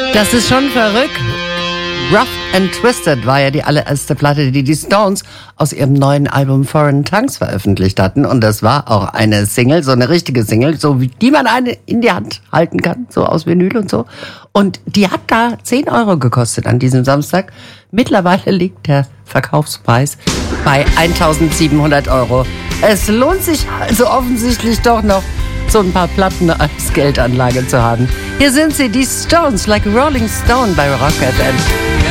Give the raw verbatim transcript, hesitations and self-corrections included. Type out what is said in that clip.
Das ist schon verrückt. Rough and Twisted war ja die allererste Platte, die die Stones aus ihrem neuen Album Foreign Tongues veröffentlicht hatten. Und das war auch eine Single, so eine richtige Single, so wie die man eine in die Hand halten kann, so aus Vinyl und so. Und die hat da zehn Euro gekostet an diesem Samstag. Mittlerweile liegt der Verkaufspreis bei eintausendsiebenhundert Euro. Es lohnt sich also offensichtlich doch noch, so ein paar Platten als Geldanlage zu haben. Hier sind sie, die Stones, like a Rolling Stone bei Rock F M.